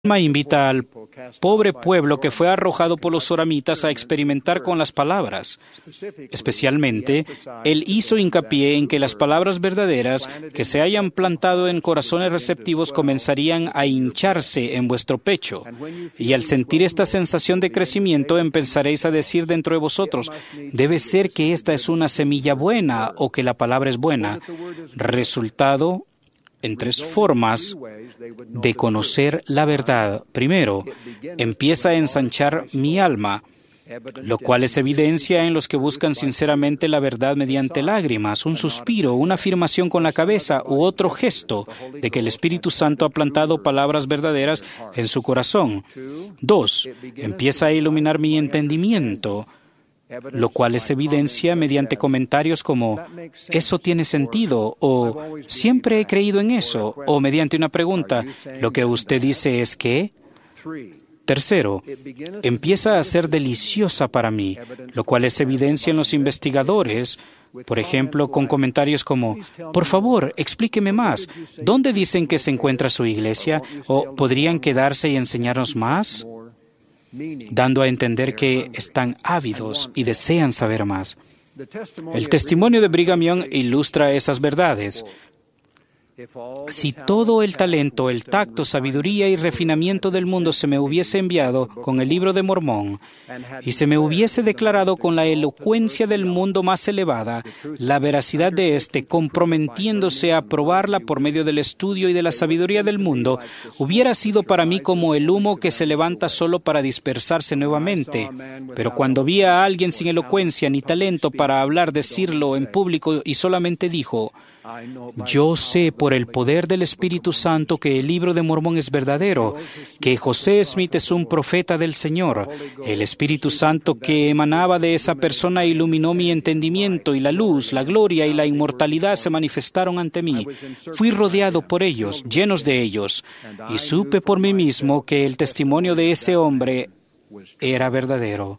invita al pobre pueblo que fue arrojado por los soramitas a experimentar con las palabras. Especialmente, él hizo hincapié en que las palabras verdaderas que se hayan plantado en corazones receptivos comenzarían a hincharse en vuestro pecho. Y al sentir esta sensación de crecimiento, empezaréis a decir dentro de vosotros, debe ser que esta es una semilla buena o que la palabra es buena. Resultado en tres formas de conocer la verdad. Primero, empieza a ensanchar mi alma, lo cual es evidencia en los que buscan sinceramente la verdad mediante lágrimas, un suspiro, una afirmación con la cabeza u otro gesto de que el Espíritu Santo ha plantado palabras verdaderas en su corazón. Dos, empieza a iluminar mi entendimiento, lo cual es evidencia mediante comentarios como «eso tiene sentido» o «siempre he creído en eso» o mediante una pregunta «¿lo que usted dice es qué?» Tercero, empieza a ser deliciosa para mí, lo cual es evidencia en los investigadores, por ejemplo, con comentarios como «por favor, explíqueme más, ¿dónde dicen que se encuentra su iglesia?» o «¿podrían quedarse y enseñarnos más?» dando a entender que están ávidos y desean saber más. El testimonio de Brigham Young ilustra esas verdades. Si todo el talento, el tacto, sabiduría y refinamiento del mundo se me hubiese enviado con el Libro de Mormón y se me hubiese declarado con la elocuencia del mundo más elevada, la veracidad de éste, comprometiéndose a probarla por medio del estudio y de la sabiduría del mundo, hubiera sido para mí como el humo que se levanta solo para dispersarse nuevamente. Pero cuando vi a alguien sin elocuencia ni talento para hablar, decirlo en público y solamente dijo, «Yo sé por el poder del Espíritu Santo que el Libro de Mormón es verdadero, que José Smith es un profeta del Señor. El Espíritu Santo que emanaba de esa persona iluminó mi entendimiento y la luz, la gloria y la inmortalidad se manifestaron ante mí. Fui rodeado por ellos, llenos de ellos, y supe por mí mismo que el testimonio de ese hombre era verdadero».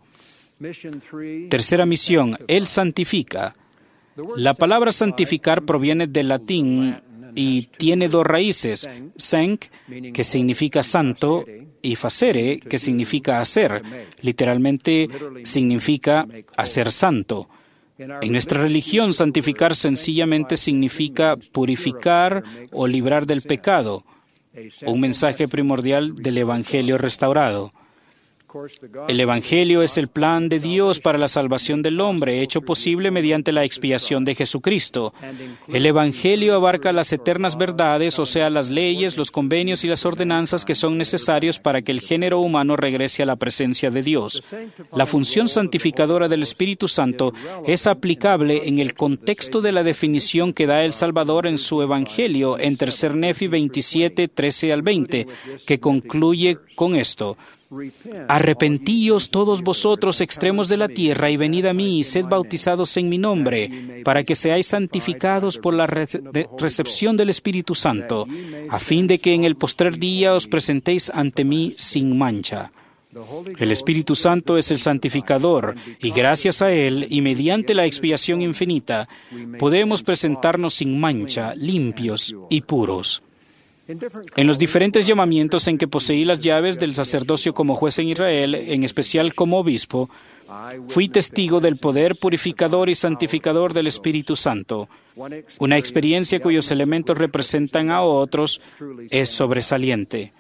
Tercera misión, Él santifica. La palabra santificar proviene del latín y tiene dos raíces, sanc, que significa santo, y facere, que significa hacer. Literalmente significa hacer santo. En nuestra religión, santificar sencillamente significa purificar o librar del pecado, un mensaje primordial del Evangelio restaurado. El Evangelio es el plan de Dios para la salvación del hombre, hecho posible mediante la expiación de Jesucristo. El Evangelio abarca las eternas verdades, o sea, las leyes, los convenios y las ordenanzas que son necesarios para que el género humano regrese a la presencia de Dios. La función santificadora del Espíritu Santo es aplicable en el contexto de la definición que da el Salvador en su Evangelio en 3 Nefi 27, 13 al 20, que concluye con esto. Arrepentíos todos vosotros extremos de la tierra y venid a mí y sed bautizados en mi nombre, para que seáis santificados por la recepción del Espíritu Santo, a fin de que en el postrer día os presentéis ante mí sin mancha. El Espíritu Santo es el santificador, y gracias a Él, y mediante la expiación infinita, podemos presentarnos sin mancha, limpios y puros. En los diferentes llamamientos en que poseí las llaves del sacerdocio como juez en Israel, en especial como obispo, fui testigo del poder purificador y santificador del Espíritu Santo. Una experiencia cuyos elementos representan a otros es sobresaliente.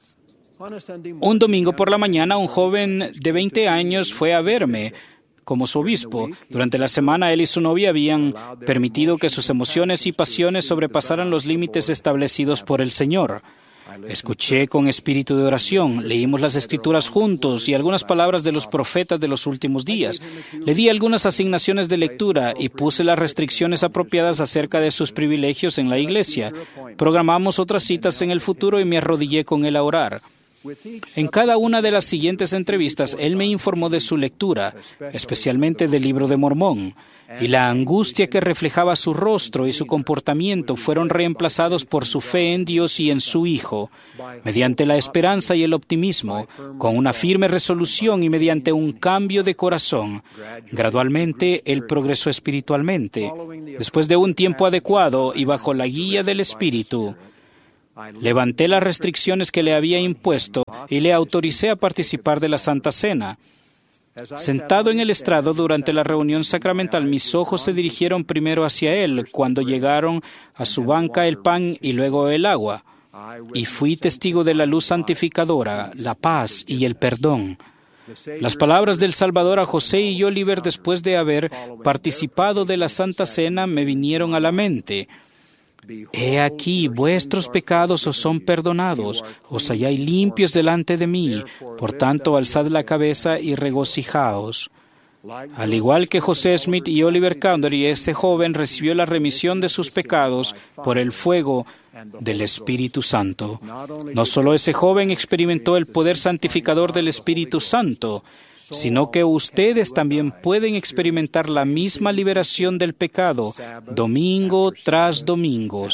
Un domingo por la mañana, un joven de 20 años fue a verme como su obispo. Durante la semana, él y su novia habían permitido que sus emociones y pasiones sobrepasaran los límites establecidos por el Señor. Escuché con espíritu de oración, leímos las Escrituras juntos y algunas palabras de los profetas de los últimos días. Le di algunas asignaciones de lectura y puse las restricciones apropiadas acerca de sus privilegios en la iglesia. Programamos otras citas en el futuro y me arrodillé con él a orar. En cada una de las siguientes entrevistas, él me informó de su lectura, especialmente del Libro de Mormón, y la angustia que reflejaba su rostro y su comportamiento fueron reemplazados por su fe en Dios y en su Hijo, mediante la esperanza y el optimismo, con una firme resolución y mediante un cambio de corazón. Gradualmente, él progresó espiritualmente. Después de un tiempo adecuado y bajo la guía del Espíritu, Levanté las restricciones que le había impuesto y le autoricé a participar de la Santa Cena. Sentado en el estrado durante la reunión sacramental, mis ojos se dirigieron primero hacia él, cuando llegaron a su banca el pan y luego el agua. Y fui testigo de la luz santificadora, la paz y el perdón. Las palabras del Salvador a José y Oliver después de haber participado de la Santa Cena me vinieron a la mente. He aquí, vuestros pecados os son perdonados, os halláis limpios delante de mí, por tanto, alzad la cabeza y regocijaos. Al igual que José Smith y Oliver Cowdery, ese joven recibió la remisión de sus pecados por el fuego del Espíritu Santo. No solo ese joven experimentó el poder santificador del Espíritu Santo, sino que ustedes también pueden experimentar la misma liberación del pecado, domingo tras domingo.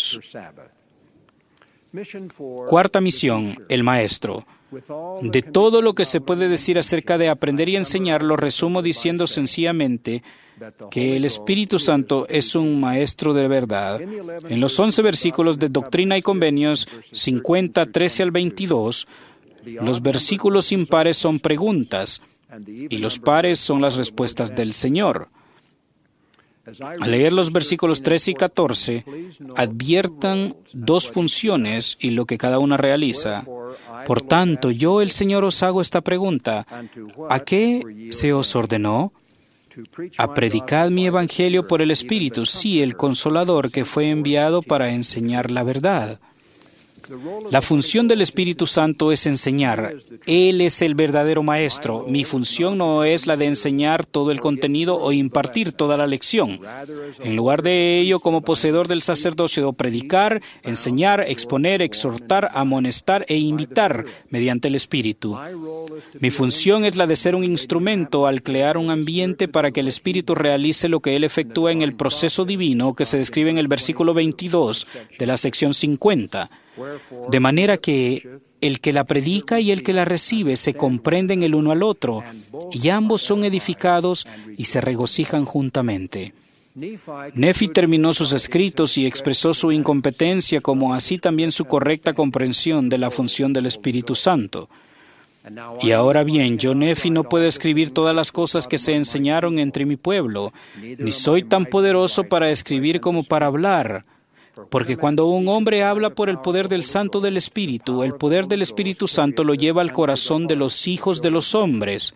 Cuarta misión, el Maestro. De todo lo que se puede decir acerca de aprender y enseñar, lo resumo diciendo sencillamente que el Espíritu Santo es un maestro de verdad. En los 11 versículos de Doctrina y Convenios 50, 13 al 22, los versículos impares son preguntas y los pares son las respuestas del Señor. Al leer los versículos 13 y 14, adviertan dos funciones y lo que cada una realiza. Por tanto, yo, el Señor, os hago esta pregunta. ¿A qué se os ordenó? A predicar mi evangelio por el Espíritu, sí, el Consolador que fue enviado para enseñar la verdad. La función del Espíritu Santo es enseñar. Él es el verdadero maestro. Mi función no es la de enseñar todo el contenido o impartir toda la lección. En lugar de ello, como poseedor del sacerdocio, debo predicar, enseñar, exponer, exhortar, amonestar e invitar mediante el Espíritu. Mi función es la de ser un instrumento al crear un ambiente para que el Espíritu realice lo que Él efectúa en el proceso divino que se describe en el versículo 22 de la sección 50. De manera que el que la predica y el que la recibe se comprenden el uno al otro, y ambos son edificados y se regocijan juntamente. Nefi terminó sus escritos y expresó su incompetencia, como así también su correcta comprensión de la función del Espíritu Santo. Y ahora bien, yo, Nefi, no puedo escribir todas las cosas que se enseñaron entre mi pueblo, ni soy tan poderoso para escribir como para hablar. Porque cuando un hombre habla por el poder del Santo del Espíritu, el poder del Espíritu Santo lo lleva al corazón de los hijos de los hombres.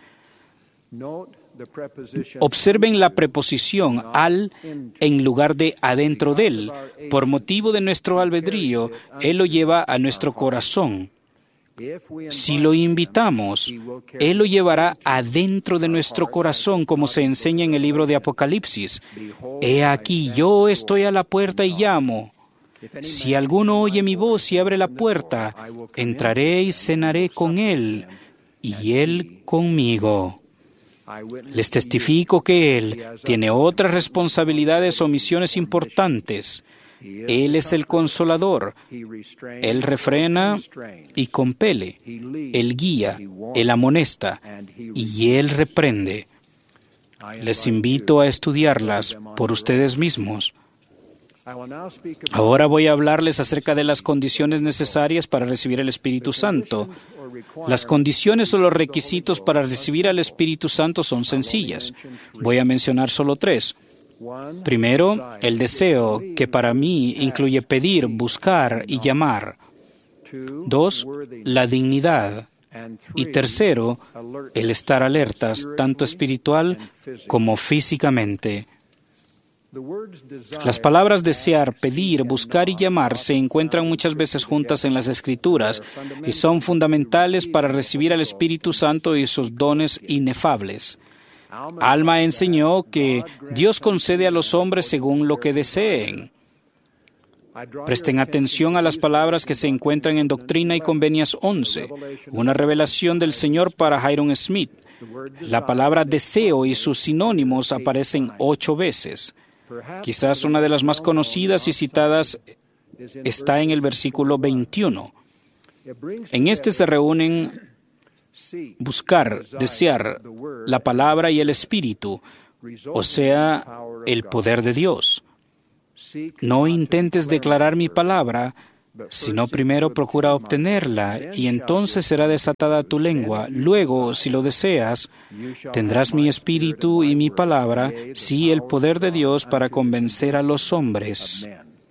Observen la preposición al en lugar de adentro de él. Por motivo de nuestro albedrío, Él lo lleva a nuestro corazón. Si lo invitamos, Él lo llevará adentro de nuestro corazón, como se enseña en el libro de Apocalipsis. He aquí, yo estoy a la puerta y llamo. Si alguno oye mi voz y abre la puerta, entraré y cenaré con él, y él conmigo. Les testifico que Él tiene otras responsabilidades o misiones importantes. Él es el Consolador. Él refrena y compele. Él guía, Él amonesta y Él reprende. Les invito a estudiarlas por ustedes mismos. Ahora voy a hablarles acerca de las condiciones necesarias para recibir el Espíritu Santo. Las condiciones o los requisitos para recibir al Espíritu Santo son sencillas. Voy a mencionar solo 3. Primero, el deseo, que para mí incluye pedir, buscar y llamar. 2, la dignidad. Y tercero, el estar alertas, tanto espiritual como físicamente. Las palabras desear, pedir, buscar y llamar se encuentran muchas veces juntas en las Escrituras y son fundamentales para recibir al Espíritu Santo y sus dones inefables. Alma enseñó que Dios concede a los hombres según lo que deseen. Presten atención a las palabras que se encuentran en Doctrina y Convenios 11, una revelación del Señor para Hiram Smith. La palabra deseo y sus sinónimos aparecen 8 veces. Quizás una de las más conocidas y citadas está en el versículo 21. En este se reúnen buscar, desear, la palabra y el Espíritu, o sea, el poder de Dios. No intentes declarar mi palabra, sino primero procura obtenerla, y entonces será desatada tu lengua. Luego, si lo deseas, tendrás mi espíritu y mi palabra, sí, el poder de Dios para convencer a los hombres.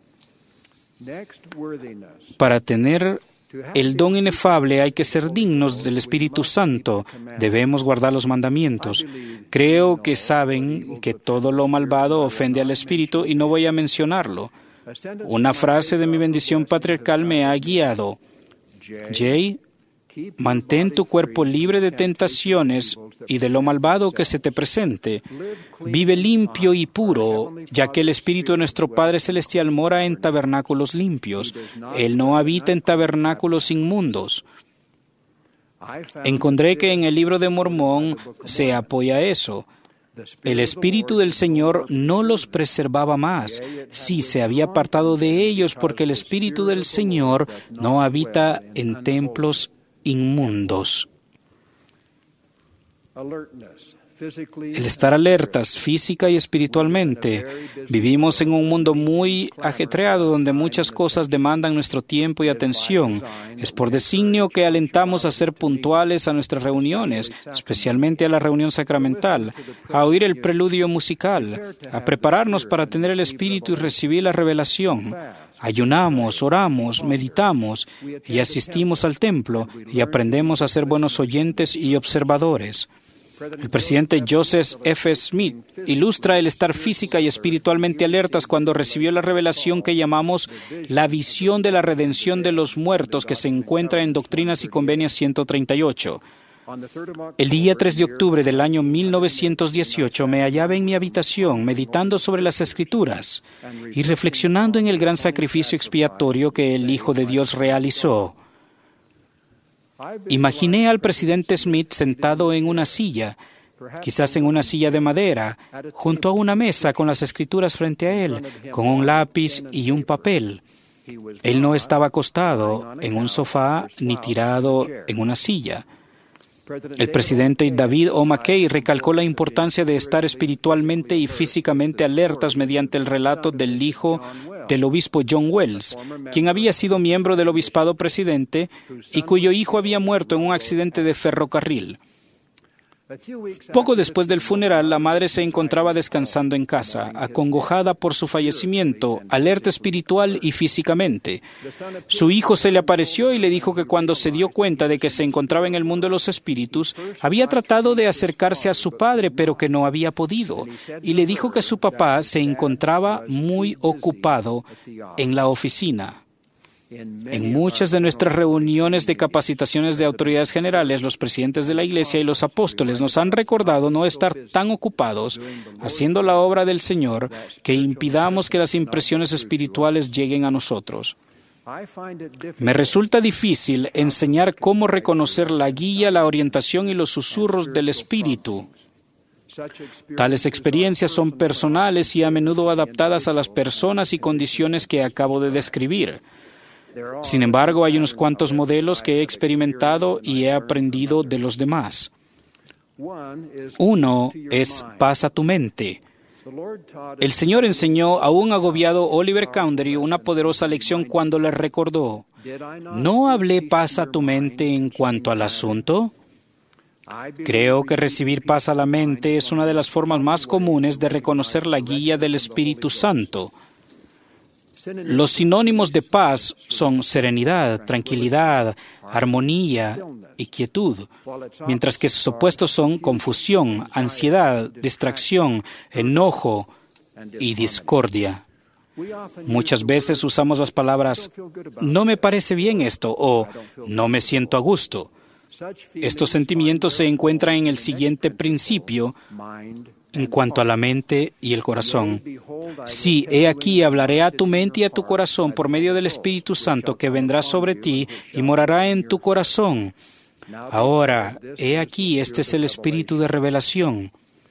Para tener el don inefable hay que ser dignos del Espíritu Santo. Debemos guardar los mandamientos. Creo que saben que todo lo malvado ofende al Espíritu y no voy a mencionarlo. Una frase de mi bendición patriarcal me ha guiado. Jay, mantén tu cuerpo libre de tentaciones y de lo malvado que se te presente. Vive limpio y puro, ya que el Espíritu de nuestro Padre Celestial mora en tabernáculos limpios. Él no habita en tabernáculos inmundos. Encontré que en el libro de Mormón se apoya eso. El Espíritu del Señor no los preservaba más. Sí, se había apartado de ellos porque el Espíritu del Señor no habita en templos inmundos. El estar alertas física y espiritualmente. Vivimos en un mundo muy ajetreado donde muchas cosas demandan nuestro tiempo y atención. Es por designio que alentamos a ser puntuales a nuestras reuniones, especialmente a la reunión sacramental, a oír el preludio musical, a prepararnos para tener el Espíritu y recibir la revelación. Ayunamos, oramos, meditamos y asistimos al templo y aprendemos a ser buenos oyentes y observadores. El presidente Joseph F. Smith ilustra el estar física y espiritualmente alertas cuando recibió la revelación que llamamos la visión de la redención de los muertos, que se encuentra en Doctrinas y Convenios 138. El día 3 de octubre del año 1918 me hallaba en mi habitación meditando sobre las Escrituras y reflexionando en el gran sacrificio expiatorio que el Hijo de Dios realizó. Imaginé al presidente Smith sentado en una silla, quizás en una silla de madera, junto a una mesa con las Escrituras frente a él, con un lápiz y un papel. Él no estaba acostado en un sofá ni tirado en una silla. El presidente David O. McKay recalcó la importancia de estar espiritualmente y físicamente alertas mediante el relato del hijo del obispo John Wells, quien había sido miembro del obispado presidente y cuyo hijo había muerto en un accidente de ferrocarril. Poco después del funeral, la madre se encontraba descansando en casa, acongojada por su fallecimiento, alerta espiritual y físicamente. Su hijo se le apareció y le dijo que cuando se dio cuenta de que se encontraba en el mundo de los espíritus, había tratado de acercarse a su padre, pero que no había podido. Y le dijo que su papá se encontraba muy ocupado en la oficina. En muchas de nuestras reuniones de capacitaciones de autoridades generales, los presidentes de la Iglesia y los apóstoles nos han recordado no estar tan ocupados haciendo la obra del Señor que impidamos que las impresiones espirituales lleguen a nosotros. Me resulta difícil enseñar cómo reconocer la guía, la orientación y los susurros del Espíritu. Tales experiencias son personales y a menudo adaptadas a las personas y condiciones que acabo de describir. Sin embargo, hay unos cuantos modelos que he experimentado y he aprendido de los demás. Uno es paz a tu mente. El Señor enseñó a un agobiado Oliver Cowdery una poderosa lección cuando le recordó: ¿no hablé paz a tu mente en cuanto al asunto? Creo que recibir paz a la mente es una de las formas más comunes de reconocer la guía del Espíritu Santo. Los sinónimos de paz son serenidad, tranquilidad, armonía y quietud, mientras que sus opuestos son confusión, ansiedad, distracción, enojo y discordia. Muchas veces usamos las palabras «no me parece bien esto» o «no me siento a gusto». Estos sentimientos se encuentran en el siguiente principio en cuanto a la mente y el corazón. Sí, he aquí, hablaré a tu mente y a tu corazón por medio del Espíritu Santo que vendrá sobre ti y morará en tu corazón. Ahora, he aquí, este es el espíritu de revelación.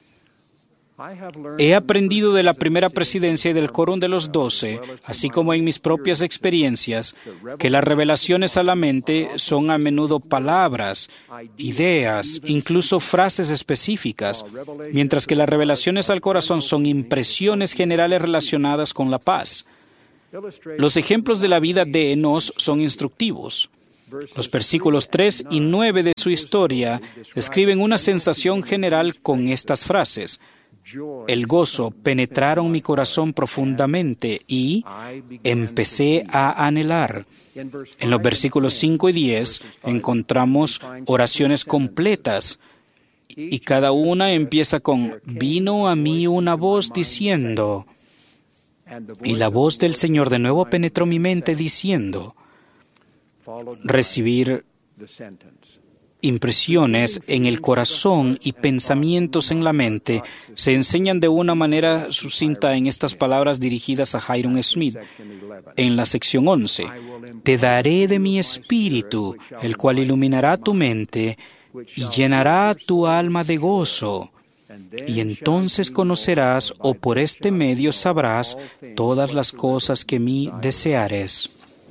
He aprendido de la primera presidencia y del Quórum de los 12, así como en mis propias experiencias, que las revelaciones a la mente son a menudo palabras, ideas, incluso frases específicas, mientras que las revelaciones al corazón son impresiones generales relacionadas con la paz. Los ejemplos de la vida de Enos son instructivos. Los versículos 3 y 9 de su historia describen una sensación general con estas frases. El gozo penetraron mi corazón profundamente y empecé a anhelar. En los versículos 5 y 10 encontramos oraciones completas y cada una empieza con vino a mí una voz diciendo, y la voz del Señor de nuevo penetró mi mente diciendo, recibir impresiones en el corazón y pensamientos en la mente se enseñan de una manera sucinta en estas palabras dirigidas a Hiram Smith en la sección 11. Te daré de mi espíritu, el cual iluminará tu mente y llenará tu alma de gozo. Y entonces conocerás, o por este medio sabrás, todas las cosas que mí deseares.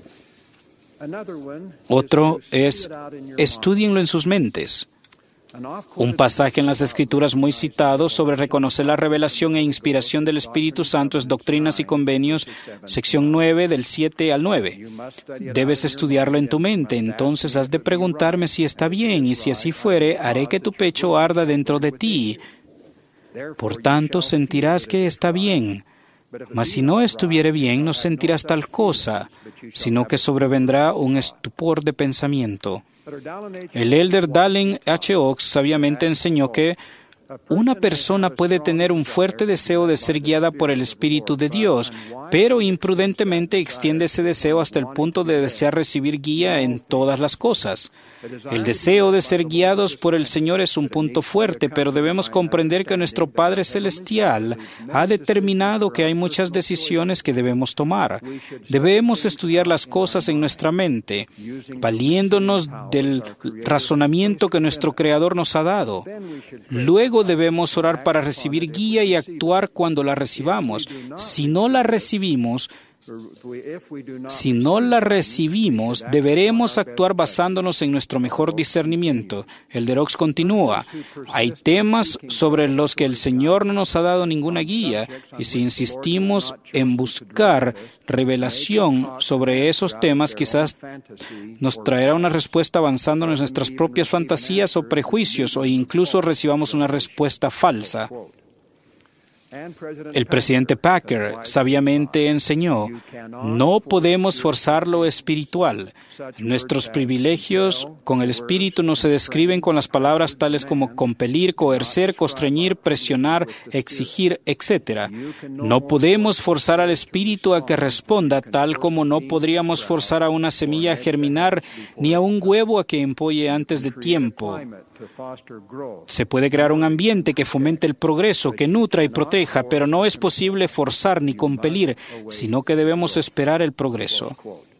Otro es, estúdienlo en sus mentes. Un pasaje en las Escrituras muy citado sobre reconocer la revelación e inspiración del Espíritu Santo es Doctrinas y Convenios, sección 9, del 7 al 9. Debes estudiarlo en tu mente, entonces has de preguntarme si está bien, y si así fuere, haré que tu pecho arda dentro de ti. Por tanto, sentirás que está bien. Mas si no estuviere bien, no sentirás tal cosa, sino que sobrevendrá un estupor de pensamiento. El elder Dallin H. Oaks sabiamente enseñó que una persona puede tener un fuerte deseo de ser guiada por el Espíritu de Dios, pero imprudentemente extiende ese deseo hasta el punto de desear recibir guía en todas las cosas. El deseo de ser guiados por el Señor es un punto fuerte, pero debemos comprender que nuestro Padre Celestial ha determinado que hay muchas decisiones que debemos tomar. Debemos estudiar las cosas en nuestra mente, valiéndonos del razonamiento que nuestro Creador nos ha dado. Luego debemos orar para recibir guía y actuar cuando la recibamos. Si no la recibimos, deberemos actuar basándonos en nuestro mejor discernimiento. El de Oaks continúa. Hay temas sobre los que el Señor no nos ha dado ninguna guía, y si insistimos en buscar revelación sobre esos temas, quizás nos traerá una respuesta basándonos en nuestras propias fantasías o prejuicios, o incluso recibamos una respuesta falsa. El presidente Packer sabiamente enseñó, no podemos forzar lo espiritual. Nuestros privilegios con el Espíritu no se describen con las palabras tales como compelir, coercer, constreñir, presionar, exigir, etc. No podemos forzar al Espíritu a que responda, tal como no podríamos forzar a una semilla a germinar ni a un huevo a que empolle antes de tiempo. Se puede crear un ambiente que fomente el progreso, que nutra y proteja, pero no es posible forzar ni compelir, sino que debemos esperar el progreso.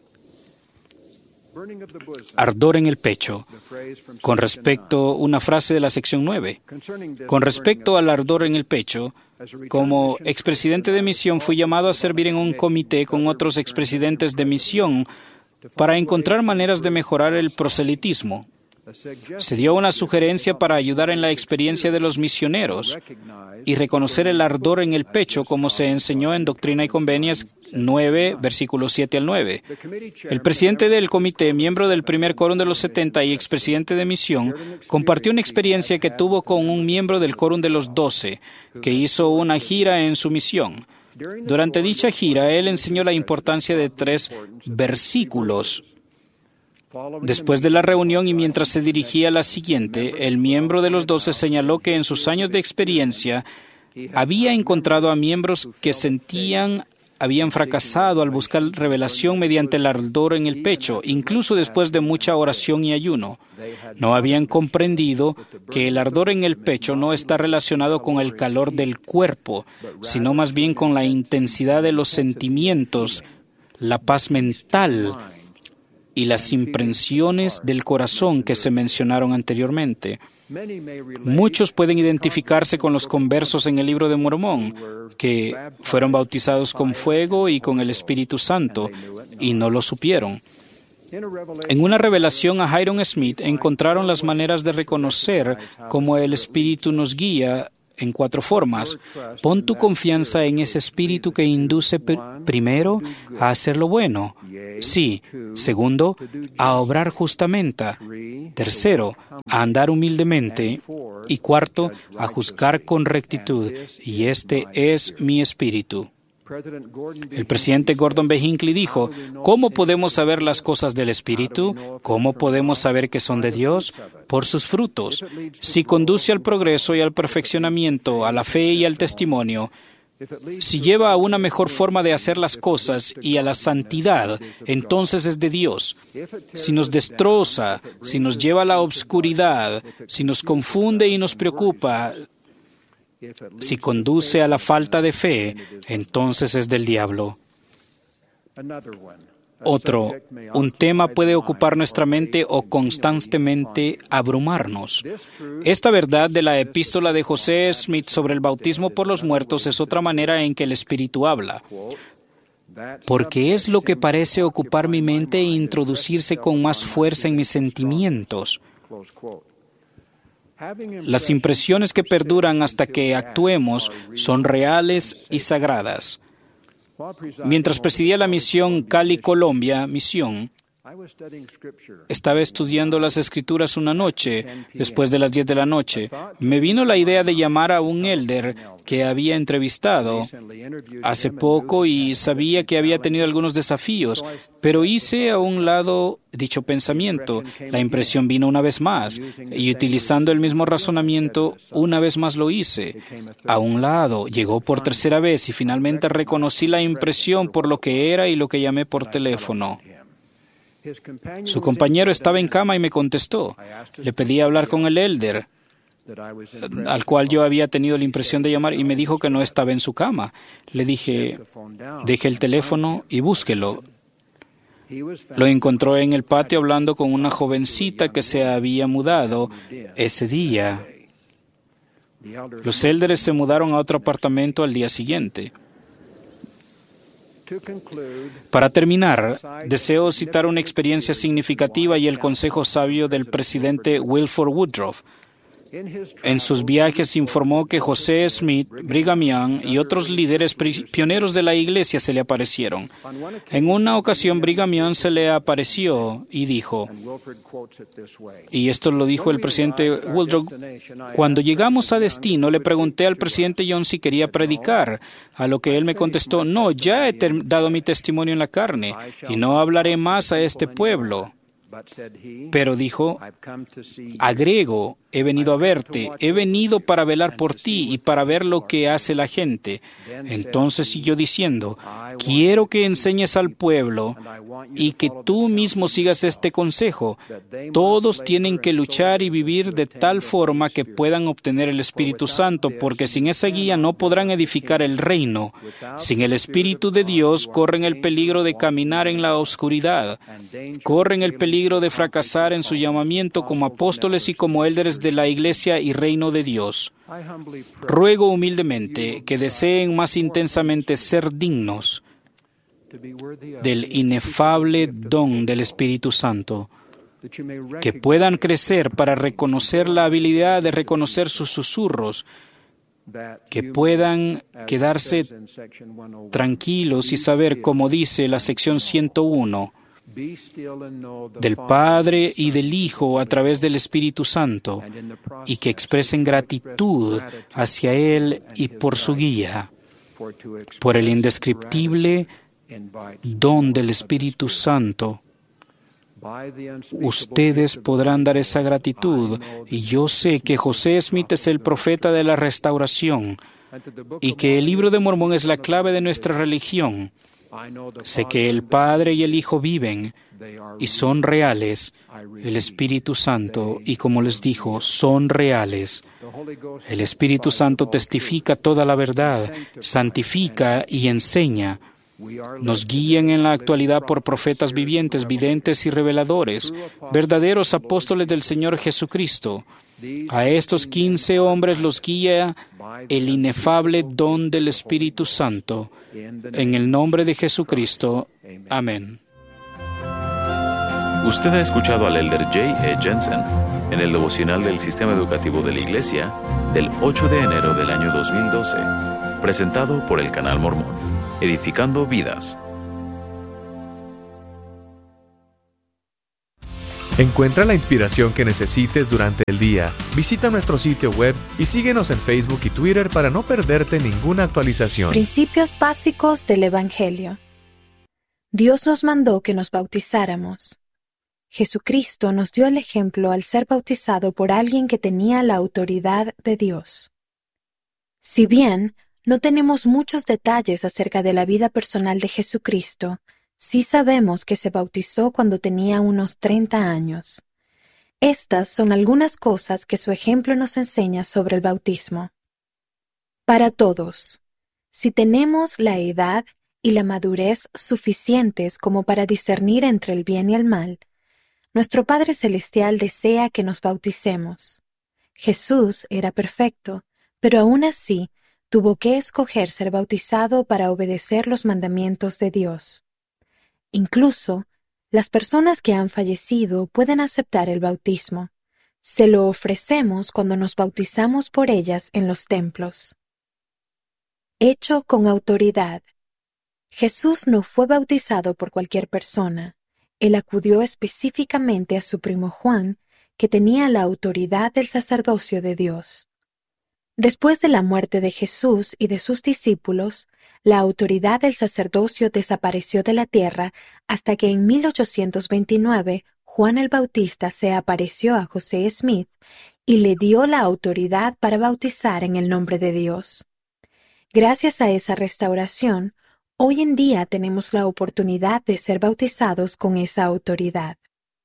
Ardor en el pecho. Con respecto a una frase de la sección 9. Con respecto al ardor en el pecho, como expresidente de misión fui llamado a servir en un comité con otros expresidentes de misión para encontrar maneras de mejorar el proselitismo. Se dio una sugerencia para ayudar en la experiencia de los misioneros y reconocer el ardor en el pecho, como se enseñó en Doctrina y Convenios 9, versículos 7 al 9. El presidente del comité, miembro del primer quórum de los 70 y expresidente de misión, compartió una experiencia que tuvo con un miembro del quórum de los 12, que hizo una gira en su misión. Durante dicha gira, él enseñó la importancia de 3 versículos. Después de la reunión y mientras se dirigía a la siguiente, el miembro de los 12 señaló que en sus años de experiencia había encontrado a miembros que habían fracasado al buscar revelación mediante el ardor en el pecho, incluso después de mucha oración y ayuno. No habían comprendido que el ardor en el pecho no está relacionado con el calor del cuerpo, sino más bien con la intensidad de los sentimientos, la paz mental y las impresiones del corazón que se mencionaron anteriormente. Muchos pueden identificarse con los conversos en el Libro de Mormón, que fueron bautizados con fuego y con el Espíritu Santo, y no lo supieron. En una revelación a Hiram Smith encontraron las maneras de reconocer cómo el Espíritu nos guía en 4 formas. Pon tu confianza en ese espíritu que induce primero a hacer lo bueno. Sí. Segundo, a obrar justamente. Tercero, a andar humildemente. Y cuarto, a juzgar con rectitud. Y este es mi espíritu. El presidente Gordon B. Hinckley dijo, ¿cómo podemos saber las cosas del Espíritu? ¿Cómo podemos saber que son de Dios? Por sus frutos. Si conduce al progreso y al perfeccionamiento, a la fe y al testimonio, si lleva a una mejor forma de hacer las cosas y a la santidad, entonces es de Dios. Si nos destroza, si nos lleva a la obscuridad, si nos confunde y nos preocupa, si conduce a la falta de fe, entonces es del diablo. Otro, un tema puede ocupar nuestra mente o constantemente abrumarnos. Esta verdad de la epístola de José Smith sobre el bautismo por los muertos es otra manera en que el Espíritu habla. Porque es lo que parece ocupar mi mente e introducirse con más fuerza en mis sentimientos. Las impresiones que perduran hasta que actuemos son reales y sagradas. Mientras presidía la misión Cali, Colombia, estaba estudiando las Escrituras una noche, después de las 10 de la noche. Me vino la idea de llamar a un elder que había entrevistado hace poco y sabía que había tenido algunos desafíos, pero hice a un lado dicho pensamiento. La impresión vino una vez más, y utilizando el mismo razonamiento, una vez más lo hice. A un lado, llegó por tercera vez y finalmente reconocí la impresión por lo que era y lo que llamé por teléfono. Su compañero estaba en cama y me contestó. Le pedí hablar con el elder, al cual yo había tenido la impresión de llamar, y me dijo que no estaba en su cama. Le dije, deje el teléfono y búsquelo. Lo encontró en el patio hablando con una jovencita que se había mudado ese día. Los elders se mudaron a otro apartamento al día siguiente. Para terminar, deseo citar una experiencia significativa y el consejo sabio del presidente Wilford Woodruff. En sus viajes informó que José Smith, Brigham Young y otros líderes pioneros de la iglesia se le aparecieron. En una ocasión Brigham Young se le apareció y dijo, y esto lo dijo el presidente Woodruff, cuando llegamos a destino le pregunté al presidente Young si quería predicar, a lo que él me contestó, no, ya he dado mi testimonio en la carne y no hablaré más a este pueblo. Pero dijo, agrego, he venido a verte, he venido para velar por ti y para ver lo que hace la gente. Entonces siguió diciendo, quiero que enseñes al pueblo y que tú mismo sigas este consejo. Todos tienen que luchar y vivir de tal forma que puedan obtener el Espíritu Santo, porque sin esa guía no podrán edificar el reino. Sin el Espíritu de Dios corren el peligro de caminar en la oscuridad, corren el peligro de fracasar en su llamamiento como apóstoles y como élderes de la Iglesia y reino de Dios. Ruego humildemente que deseen más intensamente ser dignos del inefable don del Espíritu Santo, que puedan crecer para reconocer la habilidad de reconocer sus susurros, que puedan quedarse tranquilos y saber, como dice la sección 101, del Padre y del Hijo a través del Espíritu Santo, y que expresen gratitud hacia Él y por su guía, por el indescriptible don del Espíritu Santo. Ustedes podrán dar esa gratitud, y yo sé que José Smith es el profeta de la restauración y que el libro de Mormón es la clave de nuestra religión. Sé que el Padre y el Hijo viven y son reales. El Espíritu Santo, y como les dijo, son reales. El Espíritu Santo testifica toda la verdad, santifica y enseña. Nos guían en la actualidad por profetas vivientes, videntes y reveladores, verdaderos apóstoles del Señor Jesucristo. A estos 15 hombres los guía el inefable don del Espíritu Santo. En el nombre de Jesucristo. Amén. Usted ha escuchado al elder J. E. Jensen. en el devocional del Sistema Educativo de la Iglesia del 8 de enero del año 2012, presentado por el Canal Mormón, edificando vidas. Encuentra la inspiración que necesites durante el día. Visita nuestro sitio web y síguenos en Facebook y Twitter para no perderte ninguna actualización. Principios básicos del Evangelio. Dios nos mandó que nos bautizáramos. Jesucristo nos dio el ejemplo al ser bautizado por alguien que tenía la autoridad de Dios. Si bien no tenemos muchos detalles acerca de la vida personal de Jesucristo, sí sabemos que se bautizó cuando tenía unos 30 años. Estas son algunas cosas que su ejemplo nos enseña sobre el bautismo. Para todos, si tenemos la edad y la madurez suficientes como para discernir entre el bien y el mal, nuestro Padre Celestial desea que nos bauticemos. Jesús era perfecto, pero aún así tuvo que escoger ser bautizado para obedecer los mandamientos de Dios. Incluso, las personas que han fallecido pueden aceptar el bautismo. Se lo ofrecemos cuando nos bautizamos por ellas en los templos. Hecho con autoridad. Jesús no fue bautizado por cualquier persona. Él acudió específicamente a su primo Juan, que tenía la autoridad del sacerdocio de Dios. Después de la muerte de Jesús y de sus discípulos, la autoridad del sacerdocio desapareció de la tierra hasta que en 1829 Juan el Bautista se apareció a José Smith y le dio la autoridad para bautizar en el nombre de Dios. Gracias a esa restauración, hoy en día tenemos la oportunidad de ser bautizados con esa autoridad.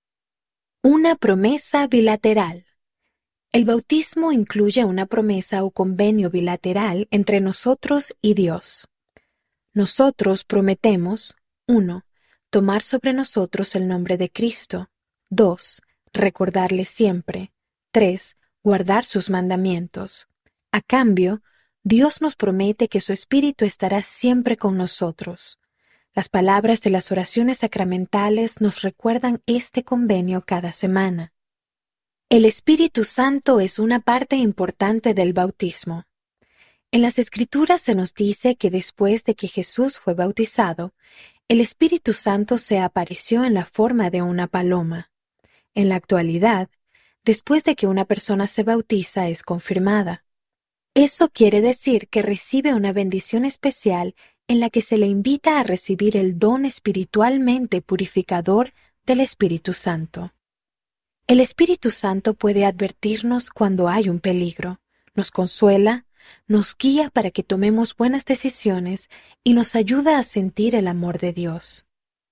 Una promesa bilateral. El bautismo incluye una promesa o convenio bilateral entre nosotros y Dios. Nosotros prometemos: 1. Tomar sobre nosotros el nombre de Cristo. 2. Recordarle siempre. 3. Guardar sus mandamientos. A cambio, Dios nos promete que su Espíritu estará siempre con nosotros. Las palabras de las oraciones sacramentales nos recuerdan este convenio cada semana. El Espíritu Santo es una parte importante del bautismo. En las Escrituras se nos dice que después de que Jesús fue bautizado, el Espíritu Santo se apareció en la forma de una paloma. En la actualidad, después de que una persona se bautiza, es confirmada. Eso quiere decir que recibe una bendición especial en la que se le invita a recibir el don espiritualmente purificador del Espíritu Santo. El Espíritu Santo puede advertirnos cuando hay un peligro, nos consuela, nos guía para que tomemos buenas decisiones y nos ayuda a sentir el amor de Dios.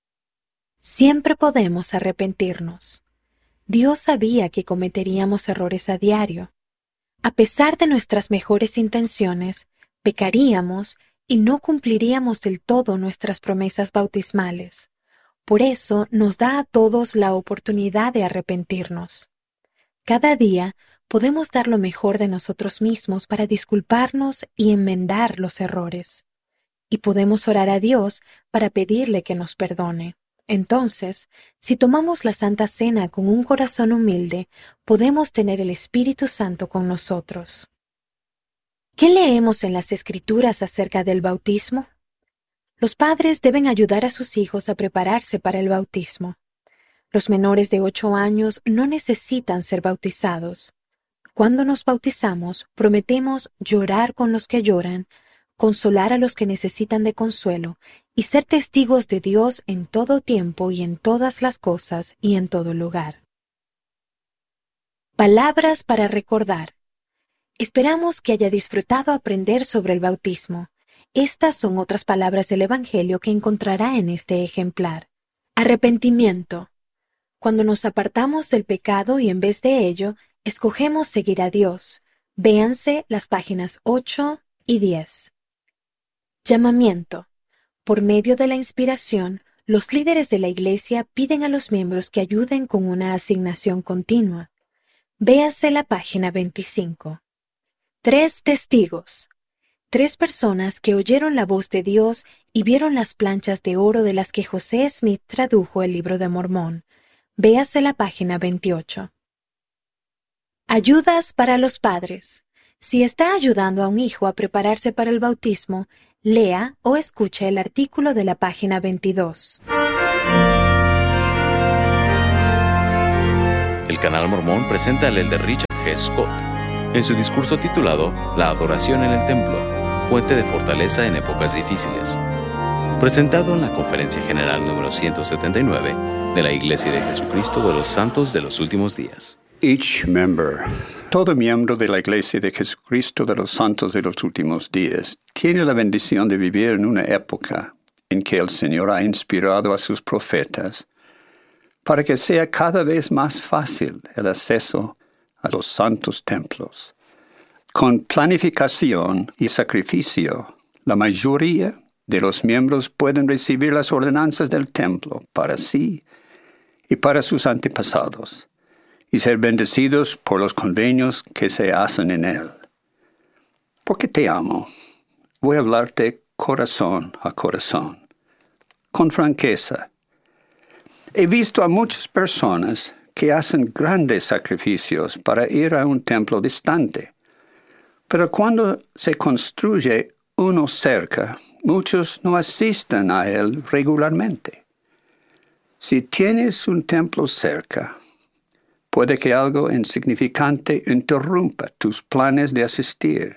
Siempre podemos arrepentirnos. Dios sabía que cometeríamos errores a diario. A pesar de nuestras mejores intenciones, pecaríamos y no cumpliríamos del todo nuestras promesas bautismales. Por eso nos da a todos la oportunidad de arrepentirnos. Cada día podemos dar lo mejor de nosotros mismos para disculparnos y enmendar los errores. Y podemos orar a Dios para pedirle que nos perdone. Entonces, si tomamos la Santa Cena con un corazón humilde, podemos tener el Espíritu Santo con nosotros. ¿Qué leemos en las Escrituras acerca del bautismo? Los padres deben ayudar a sus hijos a prepararse para el bautismo. Los menores de 8 años no necesitan ser bautizados. Cuando nos bautizamos, prometemos llorar con los que lloran, consolar a los que necesitan de consuelo y ser testigos de Dios en todo tiempo y en todas las cosas y en todo lugar. Palabras para recordar. Esperamos que haya disfrutado aprender sobre el bautismo. Estas son otras palabras del Evangelio que encontrará en este ejemplar. Arrepentimiento. Cuando nos apartamos del pecado y en vez de ello, escogemos seguir a Dios. Véanse las páginas 8 y 10. Llamamiento. Por medio de la inspiración, los líderes de la Iglesia piden a los miembros que ayuden con una asignación continua. Véase la página 25. 3 testigos. 3 personas que oyeron la voz de Dios y vieron las planchas de oro de las que José Smith tradujo el Libro de Mormón. Véase la página 28. Ayudas para los padres. Si está ayudando a un hijo a prepararse para el bautismo, lea o escuche el artículo de la página 22. El Canal Mormón presenta al elder Richard G. Scott en su discurso titulado La adoración en el templo, fuente de fortaleza en épocas difíciles, presentado en la Conferencia General número 179 de la Iglesia de Jesucristo de los Santos de los Últimos Días. Todo miembro de la Iglesia de Jesucristo de los Santos de los Últimos Días tiene la bendición de vivir en una época en que el Señor ha inspirado a sus profetas para que sea cada vez más fácil el acceso a los santos templos. Con planificación y sacrificio, la mayoría de los miembros pueden recibir las ordenanzas del templo para sí y para sus antepasados, y ser bendecidos por los convenios que se hacen en él. Porque te amo, voy a hablarte corazón a corazón, con franqueza. He visto a muchas personas que hacen grandes sacrificios para ir a un templo distante, pero cuando se construye uno cerca, muchos no asisten a él regularmente. Si tienes un templo cerca, puede que algo insignificante interrumpa tus planes de asistir.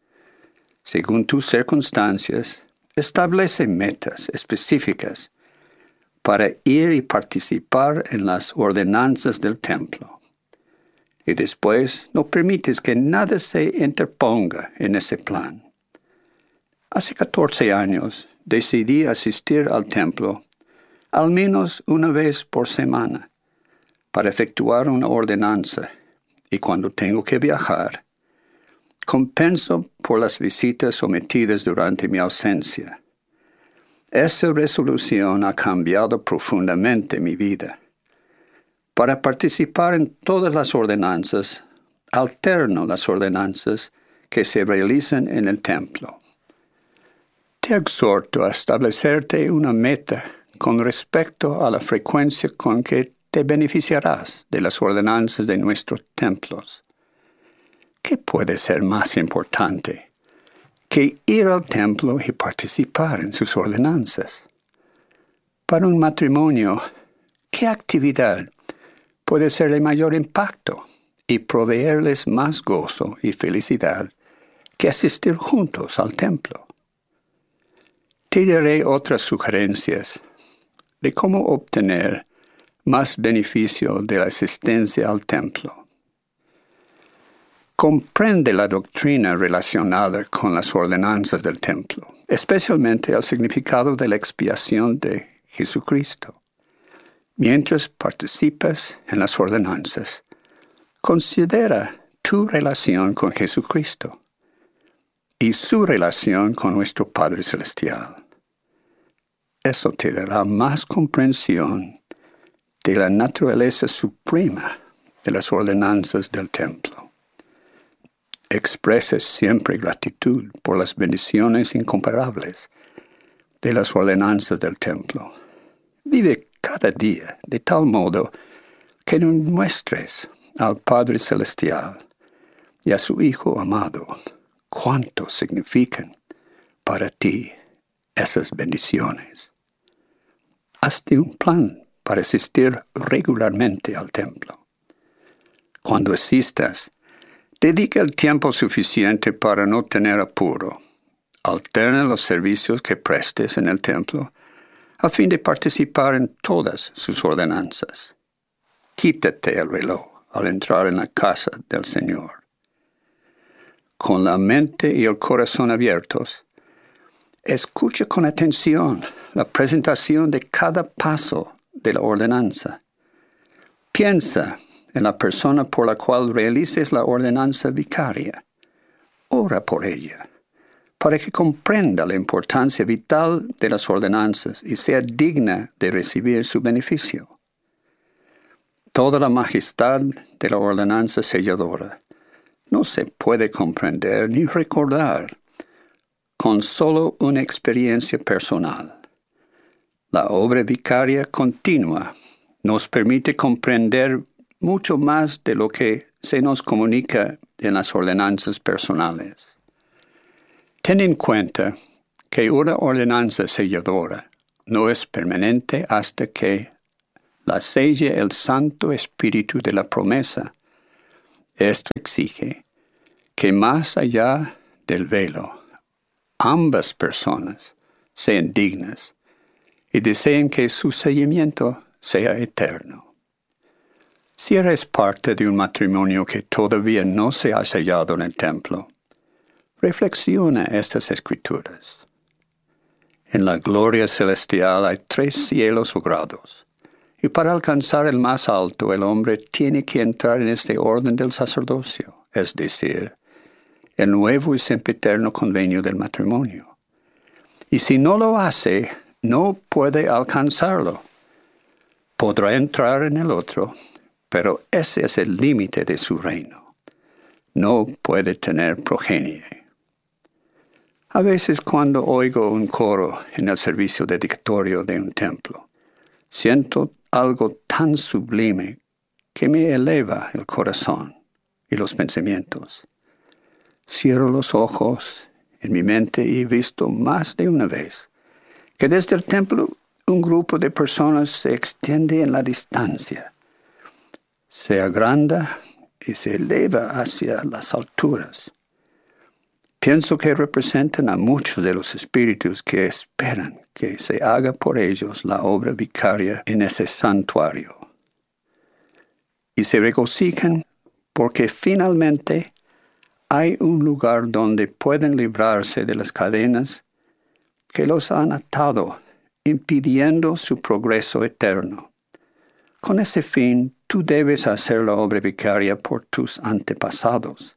Según tus circunstancias, establece metas específicas para ir y participar en las ordenanzas del templo. Y después no permites que nada se interponga en ese plan. Hace 14 años decidí asistir al templo al menos una vez por semana para efectuar una ordenanza, y cuando tengo que viajar, compenso por las visitas omitidas durante mi ausencia. Esa resolución ha cambiado profundamente mi vida. Para participar en todas las ordenanzas, alterno las ordenanzas que se realizan en el templo. Te exhorto a establecerte una meta con respecto a la frecuencia con que te beneficiarás de las ordenanzas de nuestros templos. ¿Qué puede ser más importante que ir al templo y participar en sus ordenanzas? Para un matrimonio, ¿qué actividad puede ser de mayor impacto y proveerles más gozo y felicidad que asistir juntos al templo? Te daré otras sugerencias de cómo obtener más beneficio de la asistencia al templo. Comprende la doctrina relacionada con las ordenanzas del templo, especialmente el significado de la expiación de Jesucristo. Mientras participas en las ordenanzas, considera tu relación con Jesucristo y su relación con nuestro Padre Celestial. Eso te dará más comprensión de la naturaleza suprema de las ordenanzas del templo. Expresa siempre gratitud por las bendiciones incomparables de las ordenanzas del templo. Vive cada día de tal modo que muestres al Padre Celestial y a su Hijo amado cuánto significan para ti esas bendiciones. Hazte un plan para asistir regularmente al templo. Cuando asistas, dedica el tiempo suficiente para no tener apuro. Alterna los servicios que prestes en el templo a fin de participar en todas sus ordenanzas. Quítate el reloj al entrar en la casa del Señor. Con la mente y el corazón abiertos, escucha con atención la presentación de cada paso de la ordenanza. Piensa en la persona por la cual realices la ordenanza vicaria. Ora por ella, para que comprenda la importancia vital de las ordenanzas y sea digna de recibir su beneficio. Toda la majestad de la ordenanza selladora no se puede comprender ni recordar con solo una experiencia personal. La obra vicaria continua nos permite comprender mucho más de lo que se nos comunica en las ordenanzas personales. Ten en cuenta que una ordenanza selladora no es permanente hasta que la selle el Santo Espíritu de la promesa. Esto exige que más allá del velo, ambas personas sean dignas y deseen que su seguimiento sea eterno. Si eres parte de un matrimonio que todavía no se ha sellado en el templo, reflexiona estas escrituras. En la gloria celestial hay 3 cielos o grados, y para alcanzar el más alto el hombre tiene que entrar en este orden del sacerdocio, es decir, el nuevo y sempiterno convenio del matrimonio. Y si no lo hace, no puede alcanzarlo. Podrá entrar en el otro, pero ese es el límite de su reino. No puede tener progenie. A veces cuando oigo un coro en el servicio dedicatorio de un templo, siento algo tan sublime que me eleva el corazón y los pensamientos. Cierro los ojos en mi mente y he visto más de una vez que desde el templo un grupo de personas se extiende en la distancia, se agranda y se eleva hacia las alturas. Pienso que representan a muchos de los espíritus que esperan que se haga por ellos la obra vicaria en ese santuario. Y se regocijan porque finalmente hay un lugar donde pueden librarse de las cadenas que los han atado, impidiendo su progreso eterno. Con ese fin, tú debes hacer la obra vicaria por tus antepasados.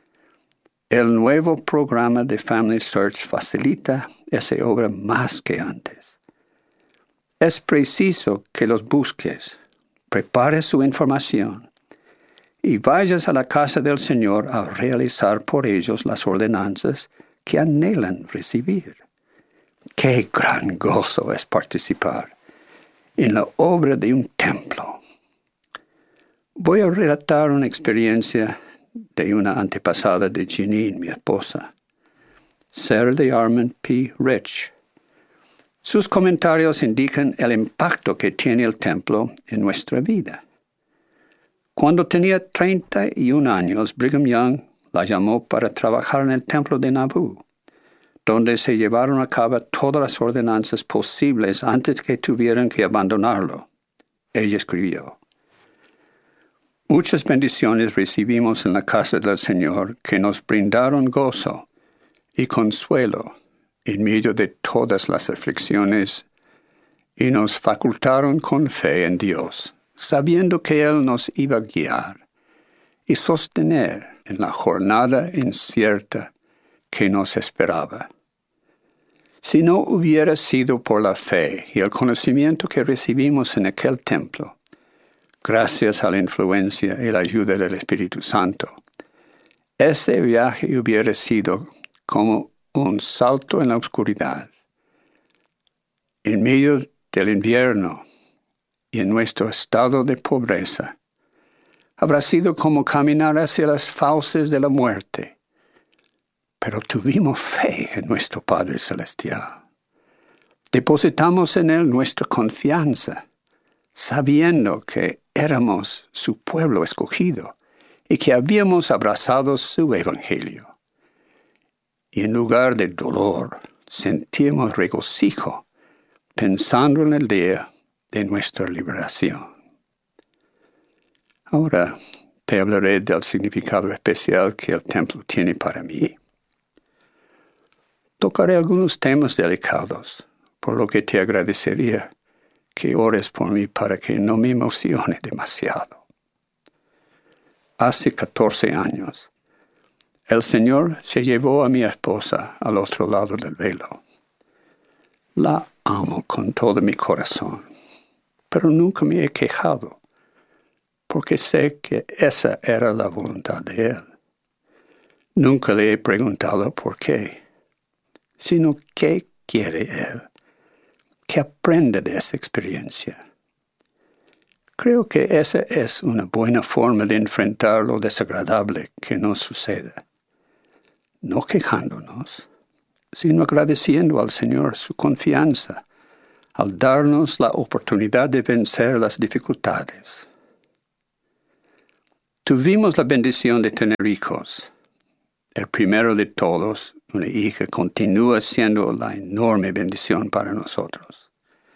El nuevo programa de Family Search facilita esa obra más que antes. Es preciso que los busques, prepares su información y vayas a la casa del Señor a realizar por ellos las ordenanzas que anhelan recibir. ¡Qué gran gozo es participar en la obra de un templo! Voy a relatar una experiencia de una antepasada de Janine, mi esposa, Sarah de Armand P. Rich. Sus comentarios indican el impacto que tiene el templo en nuestra vida. Cuando tenía 31 años, Brigham Young la llamó para trabajar en el templo de Nauvoo, donde se llevaron a cabo todas las ordenanzas posibles antes que tuvieran que abandonarlo. Ella escribió: muchas bendiciones recibimos en la casa del Señor que nos brindaron gozo y consuelo en medio de todas las aflicciones y nos facultaron con fe en Dios, sabiendo que Él nos iba a guiar y sostener en la jornada incierta que nos esperaba. Si no hubiera sido por la fe y el conocimiento que recibimos en aquel templo, gracias a la influencia y la ayuda del Espíritu Santo, ese viaje hubiera sido como un salto en la oscuridad. En medio del invierno y en nuestro estado de pobreza, habrá sido como caminar hacia las fauces de la muerte. Pero tuvimos fe en nuestro Padre Celestial. Depositamos en Él nuestra confianza, sabiendo que éramos su pueblo escogido y que habíamos abrazado su evangelio. Y en lugar de dolor, sentimos regocijo, pensando en el día de nuestra liberación. Ahora te hablaré del significado especial que el templo tiene para mí. Tocaré algunos temas delicados, por lo que te agradecería que ores por mí para que no me emocione demasiado. Hace 14 años, el Señor se llevó a mi esposa al otro lado del velo. La amo con todo mi corazón, pero nunca me he quejado, porque sé que esa era la voluntad de Él. Nunca le he preguntado por qué, sino qué quiere Él, que aprenda de esa experiencia. Creo que esa es una buena forma de enfrentar lo desagradable que nos suceda. No quejándonos, sino agradeciendo al Señor su confianza al darnos la oportunidad de vencer las dificultades. Tuvimos la bendición de tener hijos. El primero de todos, una hija, continúa siendo la enorme bendición para nosotros.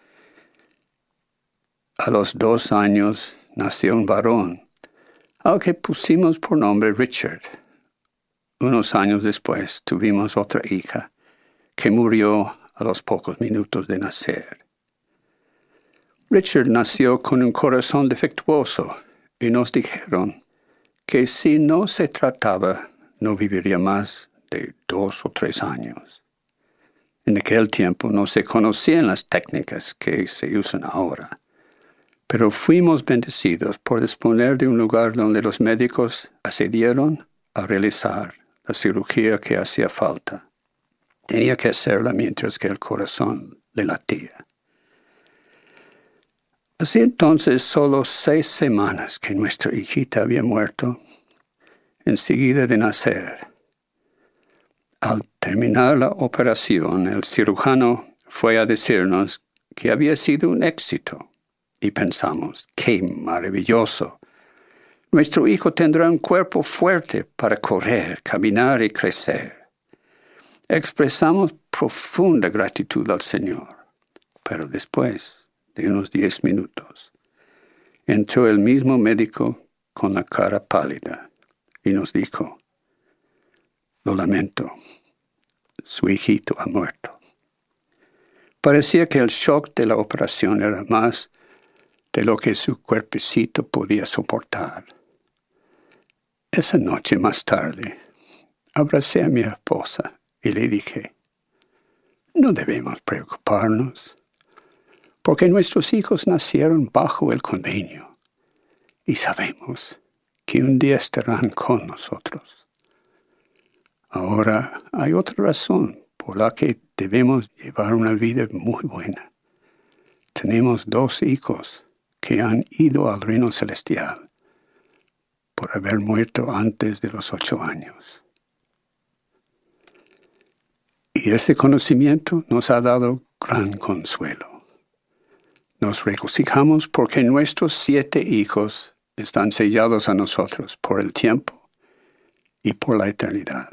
A los 2 años nació un varón, al que pusimos por nombre Richard. Unos años después tuvimos otra hija, que murió a los pocos minutos de nacer. Richard nació con un corazón defectuoso y nos dijeron que si no se trataba, no viviría más de 2 o 3 años. En aquel tiempo no se conocían las técnicas que se usan ahora, pero fuimos bendecidos por disponer de un lugar donde los médicos accedieron a realizar la cirugía que hacía falta. Tenía que hacerla mientras que el corazón le latía. Así entonces, solo 6 semanas que nuestra hijita había muerto, enseguida de nacer. Al terminar la operación, el cirujano fue a decirnos que había sido un éxito. Y pensamos, ¡qué maravilloso! Nuestro hijo tendrá un cuerpo fuerte para correr, caminar y crecer. Expresamos profunda gratitud al Señor. Pero después de unos 10 minutos, entró el mismo médico con la cara pálida y nos dijo, lo lamento, su hijito ha muerto. Parecía que el shock de la operación era más de lo que su cuerpecito podía soportar. Esa noche más tarde, abracé a mi esposa y le dije, no debemos preocuparnos, porque nuestros hijos nacieron bajo el convenio y sabemos que un día estarán con nosotros. Ahora hay otra razón por la que debemos llevar una vida muy buena. Tenemos 2 hijos que han ido al reino celestial por haber muerto antes de los 8 años. Y ese conocimiento nos ha dado gran consuelo. Nos regocijamos porque nuestros 7 hijos están sellados a nosotros por el tiempo y por la eternidad.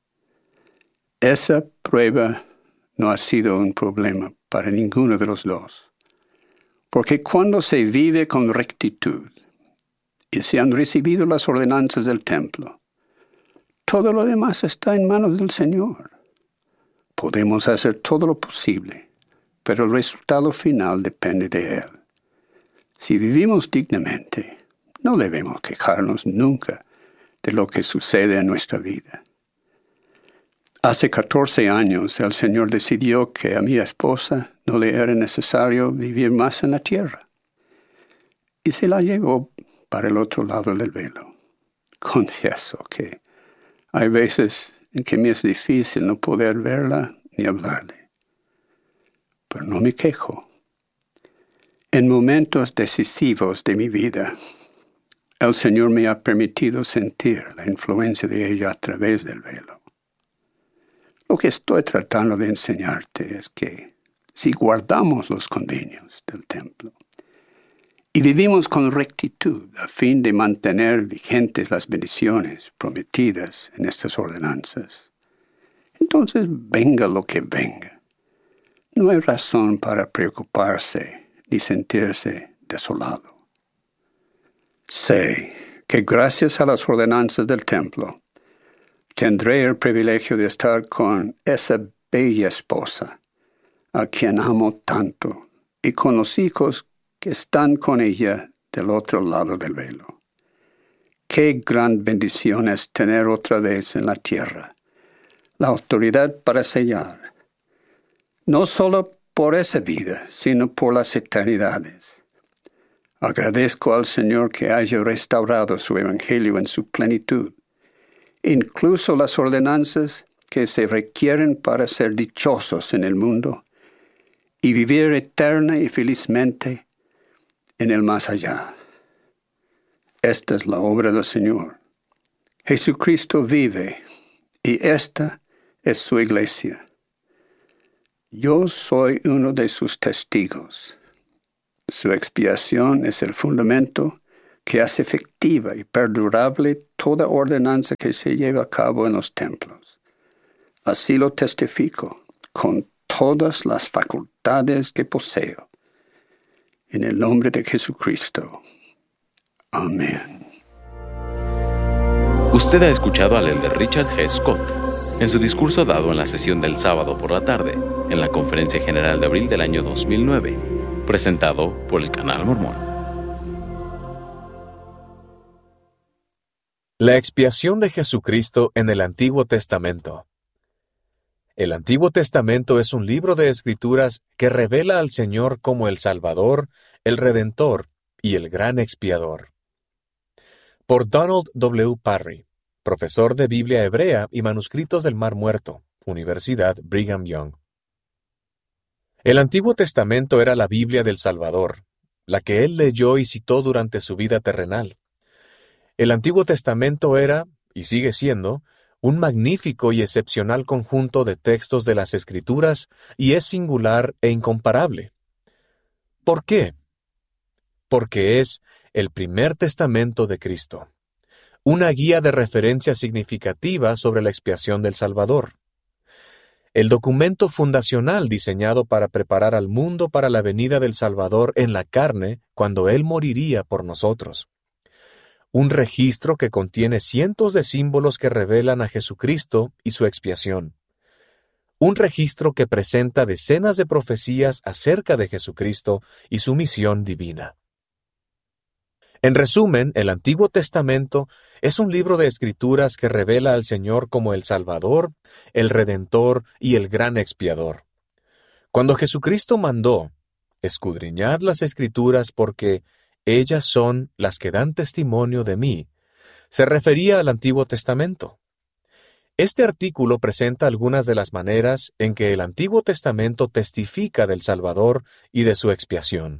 Esa prueba no ha sido un problema para ninguno de los 2. Porque cuando se vive con rectitud y se han recibido las ordenanzas del templo, todo lo demás está en manos del Señor. Podemos hacer todo lo posible, pero el resultado final depende de Él. Si vivimos dignamente, no debemos quejarnos nunca de lo que sucede en nuestra vida. Hace 14 años el Señor decidió que a mi esposa no le era necesario vivir más en la tierra y se la llevó para el otro lado del velo. Confieso que hay veces en que me es difícil no poder verla ni hablarle, pero no me quejo. En momentos decisivos de mi vida, el Señor me ha permitido sentir la influencia de ella a través del velo. Lo que estoy tratando de enseñarte es que si guardamos los convenios del templo y vivimos con rectitud a fin de mantener vigentes las bendiciones prometidas en estas ordenanzas, entonces venga lo que venga. No hay razón para preocuparse ni sentirse desolado. Sé que gracias a las ordenanzas del templo, tendré el privilegio de estar con esa bella esposa, a quien amo tanto, y con los hijos que están con ella del otro lado del velo. Qué gran bendición es tener otra vez en la tierra la autoridad para sellar, no solo por esa vida, sino por las eternidades. Agradezco al Señor que haya restaurado su evangelio en su plenitud, incluso las ordenanzas que se requieren para ser dichosos en el mundo y vivir eterna y felizmente en el más allá. Esta es la obra del Señor. Jesucristo vive y esta es su iglesia. Yo soy uno de sus testigos. Su expiación es el fundamento que hace efectiva y perdurable toda ordenanza que se lleva a cabo en los templos. Así lo testifico con todas las facultades que poseo. En el nombre de Jesucristo. Amén. Usted ha escuchado al elder Richard G. Scott en su discurso dado en la sesión del sábado por la tarde, en la Conferencia General de abril del año 2009, presentado por el Canal Mormón. La expiación de Jesucristo en el Antiguo Testamento. El Antiguo Testamento es un libro de escrituras que revela al Señor como el Salvador, el Redentor y el Gran Expiador. Por Donald W. Parry, profesor de Biblia Hebrea y Manuscritos del Mar Muerto, Universidad Brigham Young. El Antiguo Testamento era la Biblia del Salvador, la que él leyó y citó durante su vida terrenal. El Antiguo Testamento era, y sigue siendo, un magnífico y excepcional conjunto de textos de las Escrituras y es singular e incomparable. ¿Por qué? Porque es el primer testamento de Cristo, una guía de referencia significativa sobre la expiación del Salvador. El documento fundacional diseñado para preparar al mundo para la venida del Salvador en la carne cuando Él moriría por nosotros. Un registro que contiene cientos de símbolos que revelan a Jesucristo y su expiación. Un registro que presenta decenas de profecías acerca de Jesucristo y su misión divina. En resumen, el Antiguo Testamento es un libro de escrituras que revela al Señor como el Salvador, el Redentor y el Gran Expiador. Cuando Jesucristo mandó, escudriñad las Escrituras porque ellas son las que dan testimonio de mí, se refería al Antiguo Testamento. Este artículo presenta algunas de las maneras en que el Antiguo Testamento testifica del Salvador y de su expiación.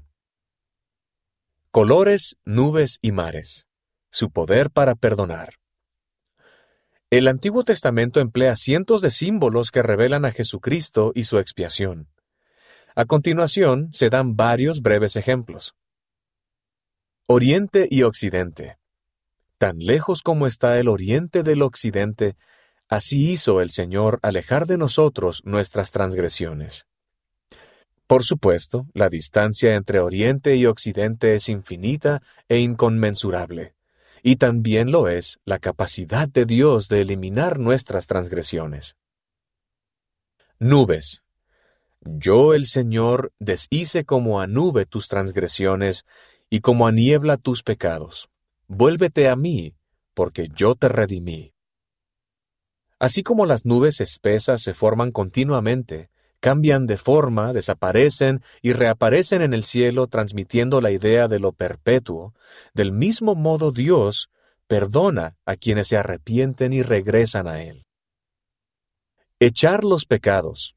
Colores, nubes y mares. Su poder para perdonar. El Antiguo Testamento emplea cientos de símbolos que revelan a Jesucristo y su expiación. A continuación, se dan varios breves ejemplos. Oriente y Occidente. Tan lejos como está el Oriente del Occidente, así hizo el Señor alejar de nosotros nuestras transgresiones. Por supuesto, la distancia entre Oriente y Occidente es infinita e inconmensurable, y también lo es la capacidad de Dios de eliminar nuestras transgresiones. Nubes. Yo, el Señor, deshice como a nube tus transgresiones y como a niebla tus pecados. Vuélvete a mí, porque yo te redimí. Así como las nubes espesas se forman continuamente, cambian de forma, desaparecen y reaparecen en el cielo transmitiendo la idea de lo perpetuo, del mismo modo Dios perdona a quienes se arrepienten y regresan a Él. Echar los pecados.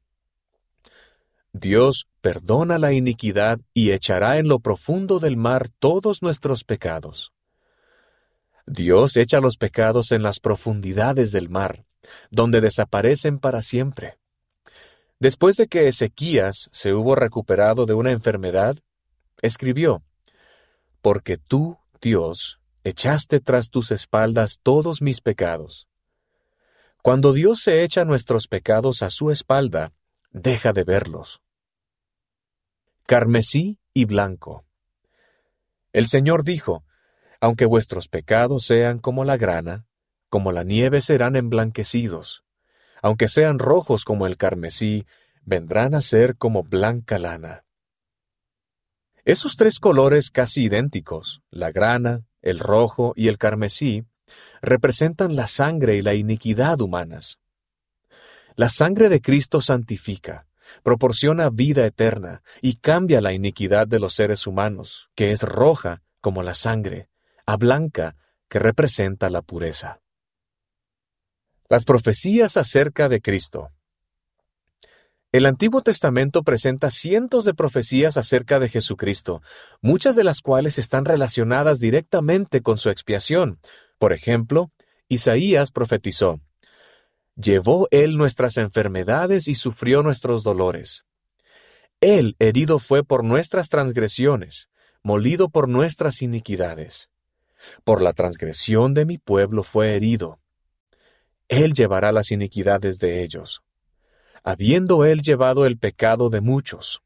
Dios perdona la iniquidad y echará en lo profundo del mar todos nuestros pecados. Dios echa los pecados en las profundidades del mar, donde desaparecen para siempre. Después de que Ezequías se hubo recuperado de una enfermedad, escribió: Porque tú, Dios, echaste tras tus espaldas todos mis pecados. Cuando Dios se echa nuestros pecados a su espalda, deja de verlos. Carmesí y blanco. El Señor dijo: Aunque vuestros pecados sean como la grana, como la nieve serán emblanquecidos. Aunque sean rojos como el carmesí, vendrán a ser como blanca lana. Esos tres colores casi idénticos, la grana, el rojo y el carmesí, representan la sangre y la iniquidad humanas. La sangre de Cristo santifica, proporciona vida eterna y cambia la iniquidad de los seres humanos, que es roja como la sangre, a blanca, que representa la pureza. Las profecías acerca de Cristo. El Antiguo Testamento presenta cientos de profecías acerca de Jesucristo, muchas de las cuales están relacionadas directamente con su expiación. Por ejemplo, Isaías profetizó: «Llevó Él nuestras enfermedades y sufrió nuestros dolores. Él herido fue por nuestras transgresiones, molido por nuestras iniquidades. Por la transgresión de mi pueblo fue herido. Él llevará las iniquidades de ellos, habiendo Él llevado el pecado de muchos».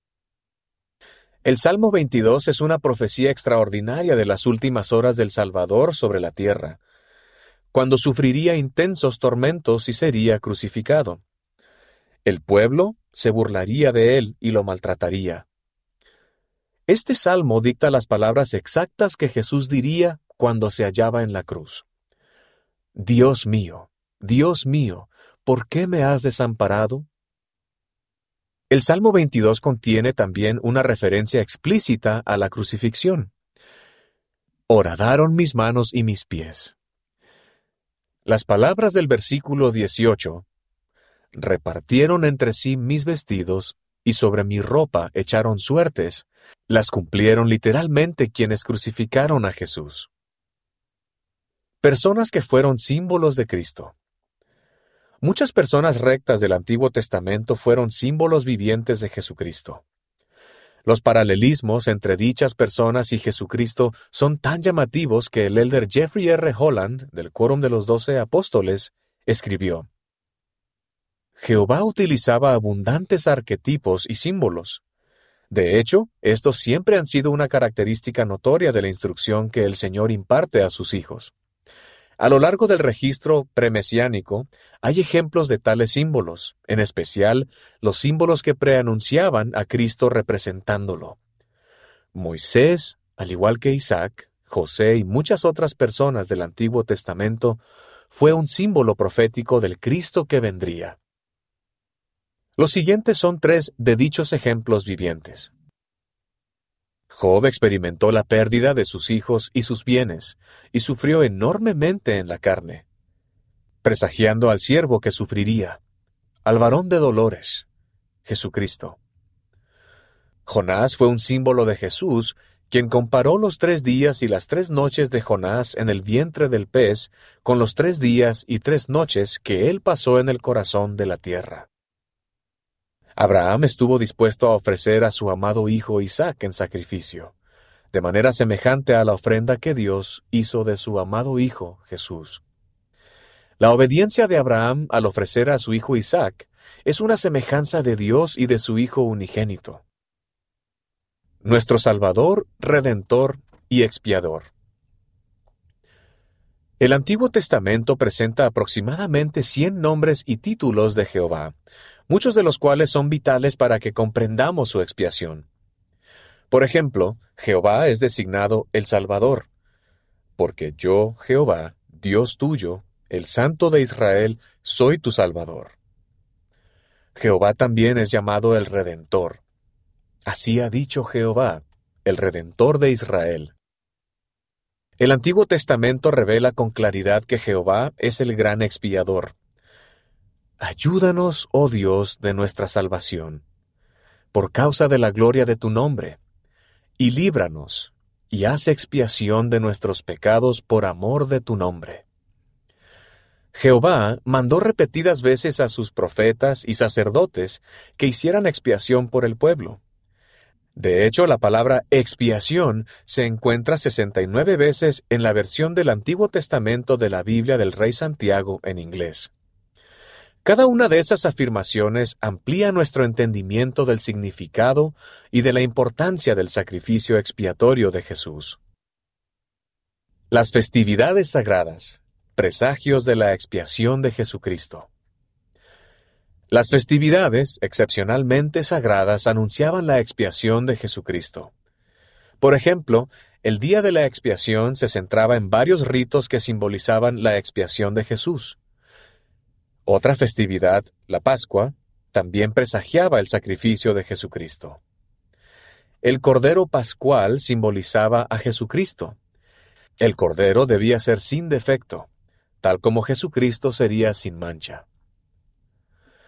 El Salmo 22 es una profecía extraordinaria de las últimas horas del Salvador sobre la tierra, cuando sufriría intensos tormentos y sería crucificado. El pueblo se burlaría de Él y lo maltrataría. Este salmo dicta las palabras exactas que Jesús diría cuando se hallaba en la cruz. Dios mío, ¿por qué me has desamparado? El Salmo 22 contiene también una referencia explícita a la crucifixión. Horadaron mis manos y mis pies. Las palabras del versículo 18, repartieron entre sí mis vestidos y sobre mi ropa echaron suertes, las cumplieron literalmente quienes crucificaron a Jesús. Personas que fueron símbolos de Cristo. Muchas personas rectas del Antiguo Testamento fueron símbolos vivientes de Jesucristo. Los paralelismos entre dichas personas y Jesucristo son tan llamativos que el elder Jeffrey R. Holland, del Quórum de los 12 Apóstoles, escribió: Jehová utilizaba abundantes arquetipos y símbolos. De hecho, estos siempre han sido una característica notoria de la instrucción que el Señor imparte a sus hijos. A lo largo del registro premesiánico, hay ejemplos de tales símbolos, en especial los símbolos que preanunciaban a Cristo representándolo. Moisés, al igual que Isaac, José y muchas otras personas del Antiguo Testamento, fue un símbolo profético del Cristo que vendría. Los siguientes son 3 de dichos ejemplos vivientes. Job experimentó la pérdida de sus hijos y sus bienes, y sufrió enormemente en la carne, presagiando al siervo que sufriría, al varón de dolores, Jesucristo. Jonás fue un símbolo de Jesús, quien comparó los 3 días y las 3 noches de Jonás en el vientre del pez con los 3 días y 3 noches que él pasó en el corazón de la tierra. Abraham estuvo dispuesto a ofrecer a su amado hijo Isaac en sacrificio, de manera semejante a la ofrenda que Dios hizo de su amado hijo Jesús. La obediencia de Abraham al ofrecer a su hijo Isaac es una semejanza de Dios y de su Hijo unigénito, nuestro Salvador, Redentor y Expiador. El Antiguo Testamento presenta aproximadamente 100 nombres y títulos de Jehová, muchos de los cuales son vitales para que comprendamos su expiación. Por ejemplo, Jehová es designado el Salvador, porque yo, Jehová, Dios tuyo, el Santo de Israel, soy tu Salvador. Jehová también es llamado el Redentor. Así ha dicho Jehová, el Redentor de Israel. El Antiguo Testamento revela con claridad que Jehová es el gran expiador. Ayúdanos, oh Dios, de nuestra salvación, por causa de la gloria de tu nombre, y líbranos, y haz expiación de nuestros pecados por amor de tu nombre. Jehová mandó repetidas veces a sus profetas y sacerdotes que hicieran expiación por el pueblo. De hecho, la palabra expiación se encuentra 69 veces en la versión del Antiguo Testamento de la Biblia del Rey Santiago en inglés. Cada una de esas afirmaciones amplía nuestro entendimiento del significado y de la importancia del sacrificio expiatorio de Jesús. Las festividades sagradas, presagios de la expiación de Jesucristo. Las festividades, excepcionalmente sagradas, anunciaban la expiación de Jesucristo. Por ejemplo, el día de la expiación se centraba en varios ritos que simbolizaban la expiación de Jesús. Otra festividad, la Pascua, también presagiaba el sacrificio de Jesucristo. El Cordero Pascual simbolizaba a Jesucristo. El Cordero debía ser sin defecto, tal como Jesucristo sería sin mancha.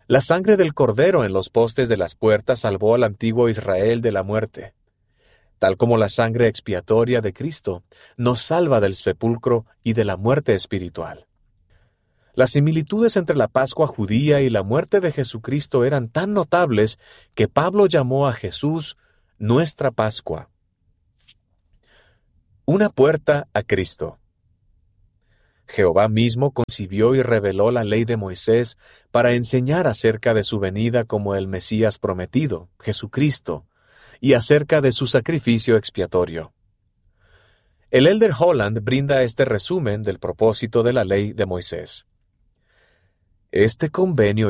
La sangre del Cordero en los postes de las puertas salvó al antiguo Israel de la muerte, tal como la sangre expiatoria de Cristo nos salva del sepulcro y de la muerte espiritual. Las similitudes entre la Pascua judía y la muerte de Jesucristo eran tan notables que Pablo llamó a Jesús nuestra Pascua. Una puerta a Cristo. Jehová mismo concibió y reveló la ley de Moisés para enseñar acerca de su venida como el Mesías prometido, Jesucristo, y acerca de su sacrificio expiatorio. El Elder Holland brinda este resumen del propósito de la ley de Moisés. Este convenio